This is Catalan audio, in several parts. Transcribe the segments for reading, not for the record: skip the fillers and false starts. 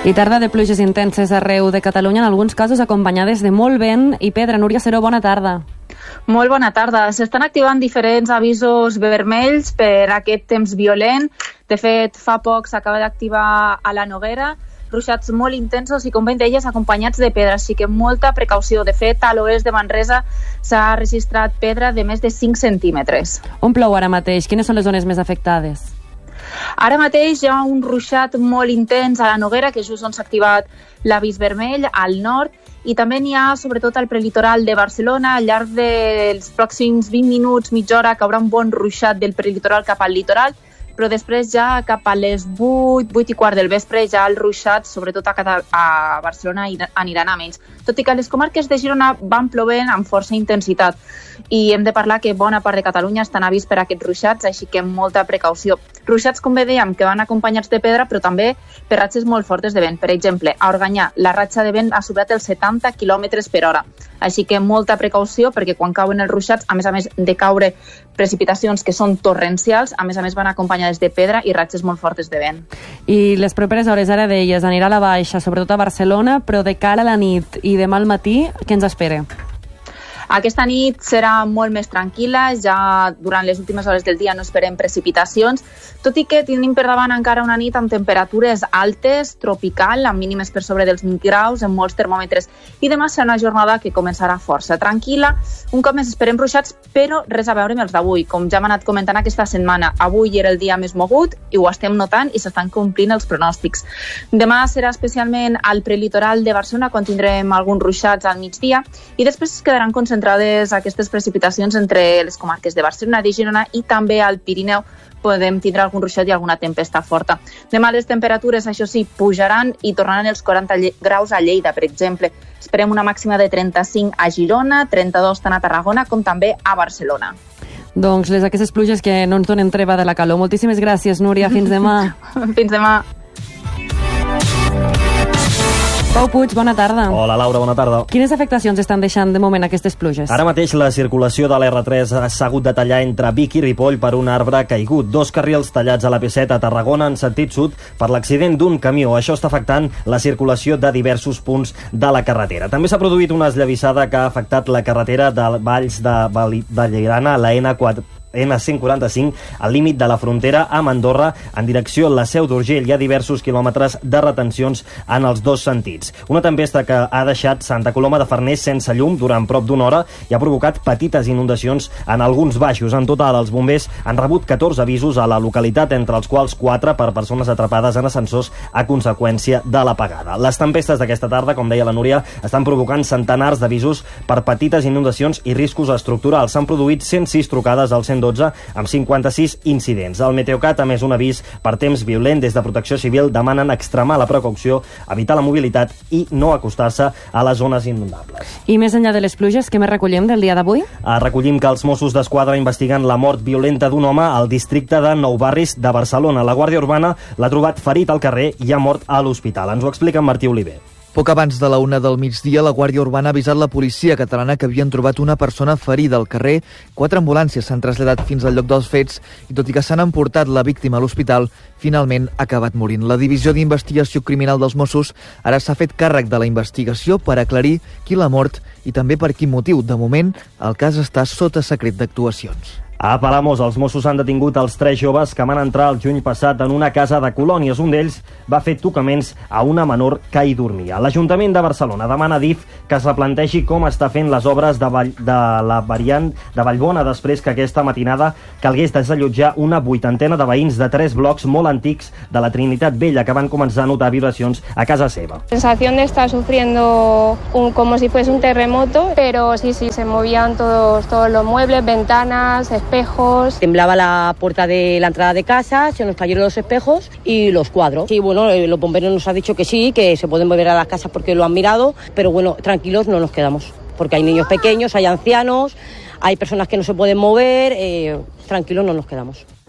I tarda de pluges intenses arreu de Catalunya, en alguns casos acompanyades de molt vent i pedra. Núria Seró, bona tarda. Molt bona tarda. S'estan activant diferents avisos vermells per aquest temps violent. De fet, fa poc s'acaba d'activar a la Noguera ruixats molt intensos i, com ben deies, acompanyats de pedra, així que molta precaució. De fet, a l'oest de Manresa s'ha registrat pedra de més de 5 centímetres. On plou ara mateix? Quines són les zones més afectades? Ara mateix hi ha un ruixat molt intens a la Noguera, que és just on s'ha activat l'avís vermell, al nord, i també n'hi ha sobretot al prelitoral de Barcelona. Al llarg dels pròxims 20 minuts, mitja hora, caurà un bon ruixat del prelitoral cap al litoral, però després ja cap a les 8:15 del vespre ja el ruixat, sobretot a Barcelona, aniran a menys. Tot i que les comarques de Girona van plovent amb força intensitat i hem de parlar que bona part de Catalunya estan a avís per aquests ruixats, així que molta precaució. Ruixats, com bé dèiem, que van acompanyats de pedra, però també per ratxes molt fortes de vent. Per exemple, a Organyà, la ratxa de vent ha superat els 70 km per hora. Així que molta precaució, perquè quan cauen els ruixats, a més de caure precipitacions que són torrencials, a més van acompanyades de pedra i ratxes molt fortes de vent. I les properes hores, ara deies, anirà a la baixa, sobretot a Barcelona, però de cara a la nit i demà al matí, què ens espera? Aquesta nit serà molt més tranquil·la, ja durant les últimes hores del dia no esperem precipitacions, tot i que tenim per davant encara una nit amb temperatures altes, tropical, amb mínimes per sobre dels 20 graus en molts termòmetres, i demà serà una jornada que començarà força tranquil·la. Un cop més esperem ruixats, però res a veure amb els d'avui. Com ja hem anat comentant aquesta setmana, avui era el dia més mogut i ho estem notant i s'estan complint els pronòstics. Demà serà especialment al prelitoral de Barcelona, quan tindrem alguns ruixats al migdia, i després es quedaran concentrades aquestes precipitacions entre les comarques de Barcelona, de Girona i també al Pirineu. Podem tindre algun ruixat i alguna tempesta forta. Demà les temperatures, això sí, pujaran i tornaran els 40 graus a Lleida, per exemple. Esperem una màxima de 35 a Girona, 32 tant a Tarragona com també a Barcelona. Doncs aquestes pluges que no ens donen treva de la calor. Moltíssimes gràcies, Núria. Fins demà. Fins demà. Pau Puig, bona tarda. Hola, Laura, bona tarda. Quines afectacions estan deixant de moment aquestes pluges? Ara mateix la circulació de l'R3 s'ha hagut de tallar entre Vic i Ripoll per un arbre caigut. 2 carrils tallats a la P7 a Tarragona en sentit sud per l'accident d'un camió. Això està afectant la circulació de diversos punts de la carretera. També s'ha produït una esllavissada que ha afectat la carretera de Valls de Lleirana, la N145, al límit de la frontera amb Andorra, en direcció a la Seu d'Urgell. Hi ha diversos quilòmetres de retencions en els dos sentits. Una tempesta que ha deixat Santa Coloma de Farners sense llum durant prop d'una hora i ha provocat petites inundacions en alguns baixos. En total, els bombers han rebut 14 avisos a la localitat, entre els quals 4 per persones atrapades en ascensors a conseqüència de l'apagada. Les tempestes d'aquesta tarda, com deia la Núria, estan provocant centenars d'avisos per petites inundacions i riscos estructurals. S'han produït 106 trucades al 112 amb 56 incidents. El Meteocat ha emès un avís per temps violent. Des de Protecció Civil demanen extremar la precaució, evitar la mobilitat i no acostar-se a les zones inundables. I més enllà de les pluges, què més recollim del dia d'avui? Recollim que els Mossos d'Esquadra investiguen la mort violenta d'un home al districte de Nou Barris de Barcelona. La Guàrdia Urbana l'ha trobat ferit al carrer i ha mort a l'hospital. Ens ho explica en Martí Oliver. Poc abans de la 1 del migdia, la Guàrdia Urbana ha avisat la policia catalana que havien trobat una persona ferida al carrer. 4 ambulàncies s'han traslladat fins al lloc dels fets i, tot i que s'han emportat la víctima a l'hospital, finalment ha acabat morint. La Divisió d'Investigació Criminal dels Mossos ara s'ha fet càrrec de la investigació per aclarir qui l'ha mort i també per quin motiu. De moment, el cas està sota secret d'actuacions. A Palamós, els Mossos han detingut els 3 joves que van entrar el juny passat en una casa de colònies. Un d'ells va fer tocaments a una menor que hi dormia. L'Ajuntament de Barcelona demana a DIF que es replantegi com està fent les obres de la variant de Vallbona després que aquesta matinada calgués desallotjar una 80ena de veïns de 3 blocs molt antics de la Trinitat Vella que van començar a notar vibracions a casa seva. Sensación de estar sufriendo como si fuese un terremoto, pero sí, se movían todos los muebles, ventanas, espejos. Temblaba la puerta de la entrada de casa, se nos cayeron los espejos y los cuadros. Y bueno, los bomberos nos han dicho que sí, que se pueden volver a las casas porque lo han mirado, pero bueno, tranquilos no nos quedamos, porque hay niños pequeños, hay ancianos, hay personas que no se pueden mover, tranquilos no nos quedamos.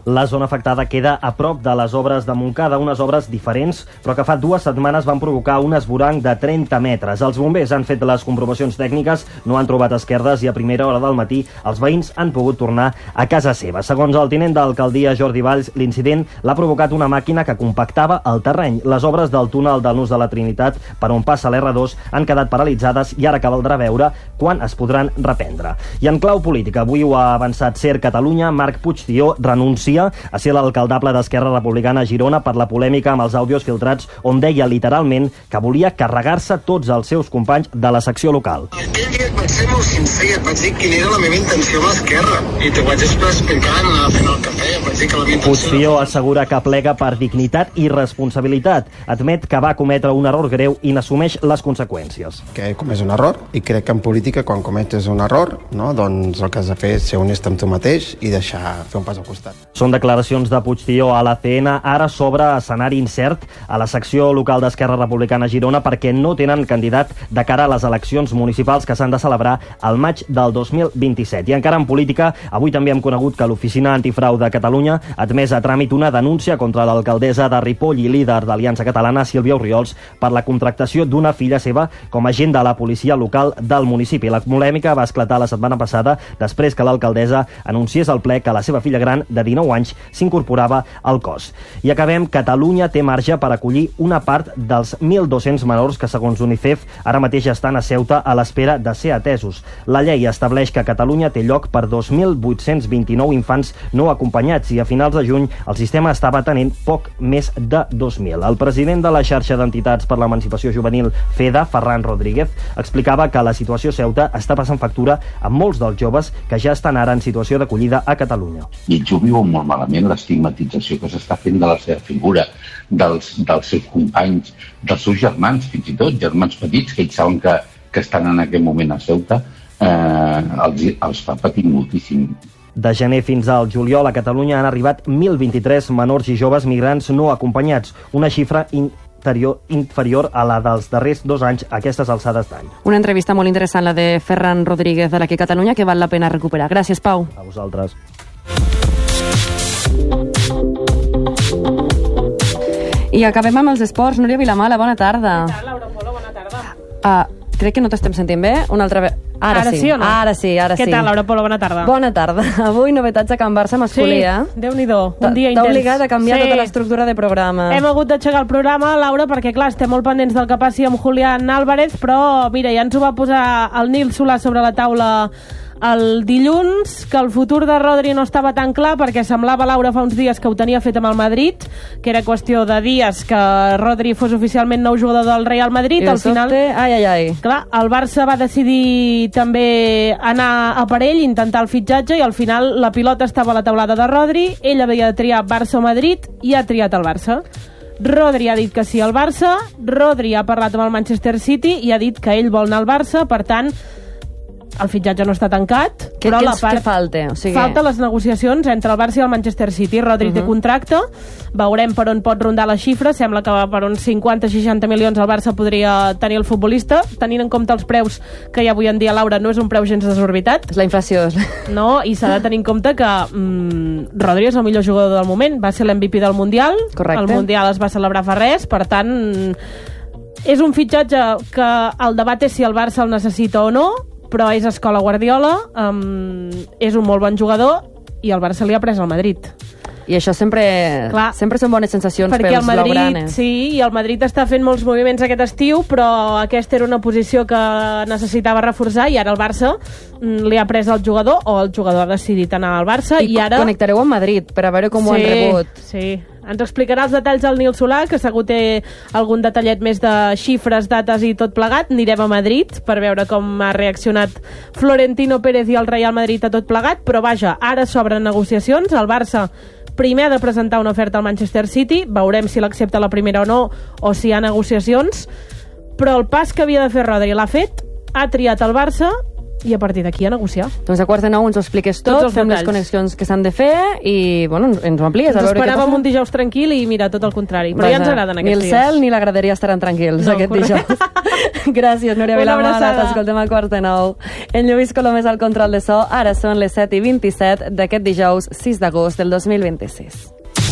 La zona afectada queda a prop de les obres de Montcada, unes obres diferents, però que fa 2 setmanes van provocar un esvoranc de 30 metres. Els bombers han fet les comprovacions tècniques, no han trobat esquerdes i a primera hora del matí els veïns han pogut tornar a casa seva. Segons el tinent d'alcaldia Jordi Valls, l'incident l'ha provocat una màquina que compactava el terreny. Les obres del túnel del Nus de la Trinitat, per on passa l'R2, han quedat paralitzades i ara caldrà veure quan es podran reprendre. I en clau política, avui ho ha avançat Ser Catalunya, Marc Puigdió renuncia a ser l'alcaldable d'Esquerra Republicana a Girona per la polèmica amb els àudios filtrats on deia literalment que volia carregar-se tots els seus companys de la secció local. Aquell dia et vaig ser molt sincer, et vaig dir quina era la meva intenció amb l'Esquerra i t'ho vaig explicar fent el cafè, vaig dir que la meva intenció... Puigdió assegura que plega per dignitat i responsabilitat. Admet que va cometre un error greu i n'assumeix les conseqüències. Que he comès un error i crec que en política quan cometes un error, no, doncs el que has de fer és ser honest amb tu mateix i deixar fer un pas al costat. Són declaracions de Puigdió a l'ACN. Ara s'obre escenari incert a la secció local d'Esquerra Republicana a Girona perquè no tenen candidat de cara a les eleccions municipals que s'han de celebrar al maig del 2027. I encara en política, avui també hem conegut que l'Oficina Antifrau de Catalunya ha admès a tràmit una denúncia contra l'alcaldessa de Ripoll i líder d'Aliança Catalana, Sílvia Orriols, per la contractació d'una filla seva com a agent de la policia local del municipi. La polèmica va esclatar la setmana passada després que l'alcaldessa anunciés al ple que la seva filla gran, de 19 anys, s'incorporava al cos. I acabem, Catalunya té marge per acollir una part dels 1.200 menors que, segons UNICEF, ara mateix estan a Ceuta a l'espera de ser atesos. La llei estableix que Catalunya té lloc per 2.829 infants no acompanyats i a finals de juny el sistema estava tenint poc més de 2.000. El president de la xarxa d'entitats per l'emancipació juvenil FEDA, Ferran Rodríguez, explicava que la situació a Ceuta està passant factura a molts dels joves que ja estan ara en situació d'acollida a Catalunya. I ells ho viuen molt malament, l'estigmatització que s'està fent de la seva figura, dels seus companys, dels seus germans, fins i tot, germans petits, que ells saben que estan en aquest moment a Ceuta, els fa patir moltíssim. De gener fins al juliol a Catalunya han arribat 1.023 menors i joves migrants no acompanyats, una xifra inferior a la dels darrers 2 anys a aquestes alçades d'any. Una entrevista molt interessant, la de Ferran Rodríguez de l'Aquí Catalunya, que val la pena recuperar. Gràcies, Pau. A vosaltres. I acabem amb els esports. Núria Vilamala, bona tarda. Què tal, Laura Polo? Bona tarda. Crec que no t'estem sentint bé. Una altra vegada. Ara sí o no? Ara sí. Què tal, Laura Polo? Bona tarda. Bona tarda. Avui novetats a Can Barça masculí, Sí, Déu-n'hi-do. Un dia intens. T'ha obligat a canviar tota l'estructura de programa. Hem hagut d'aixecar el programa, Laura, perquè, clar, estem molt pendents del que passi amb Julián Álvarez, però, mira, ja ens ho va posar el Nil Solà sobre la taula el dilluns, que el futur de Rodri no estava tan clar perquè semblava, Laura, fa uns dies que ho tenia fet amb el Madrid, que era qüestió de dies que Rodri fos oficialment nou jugador del Real Madrid. I al final, clar, el Barça va decidir també anar a per ell, intentar el fitxatge, i al final la pilota estava a la taulada de Rodri, ell havia de triar Barça o Madrid i ha triat el Barça. Rodri ha dit que sí al Barça, Rodri ha parlat amb el Manchester City i ha dit que ell vol anar al Barça, per tant el fitxatge no està tancat, però la part... Què falta? O sigui... Falta les negociacions entre el Barça i el Manchester City. Rodri té contracte, veurem per on pot rondar la xifra, sembla que per uns 50-60 milions el Barça podria tenir el futbolista, tenint en compte els preus que hi ha avui en dia, Laura, no és un preu gens desorbitat. És la inflació. No, i s'ha de tenir en compte que Rodri és el millor jugador del moment, va ser l'MVP del Mundial. Correcte. El Mundial es va celebrar fa res, per tant és un fitxatge que el debat és si el Barça el necessita o no, però és escola Guardiola, és un molt bon jugador i el Barça li ha pres al Madrid. I això sempre són bones sensacions pels blaugranes. Sí, i el Madrid està fent molts moviments aquest estiu, però aquesta era una posició que necessitava reforçar i ara el Barça li ha pres el jugador, o el jugador ha decidit anar al Barça. I ara connectareu amb Madrid per a veure com ho han rebut. Sí, ens explicarà els detalls el Nil Solà, que segur té algun detallet més de xifres, dates i tot plegat. Anirem a Madrid per veure com ha reaccionat Florentino Pérez i el Real Madrid a tot plegat, però vaja, ara s'obren negociacions. El Barça primer ha de presentar una oferta al Manchester City, veurem si l'accepta la primera o no, o si hi ha negociacions, però el pas que havia de fer Rodri l'ha fet, ha triat el Barça i a partir d'aquí a negociar. Doncs a 8:45 ens ho expliques tot, fem les connexions que s'han de fer i, bueno, ens ho amplies. Ens esperàvem un dijous tranquil i mira, tot el contrari. Però ja ens agraden aquests dies. Ni el cel ni la graderia estaran tranquils aquest dijous. Gràcies, Núria Vilamala. T'escoltem a 8:45. En Lluís Colomés al control de so. Ara són les 7:27 d'aquest dijous 6 d'agost del 2026.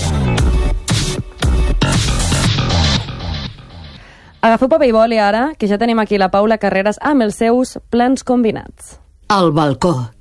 Agafeu paper i boli ara, que ja tenim aquí la Paula Carreras amb els seus plans combinats. Al balcó.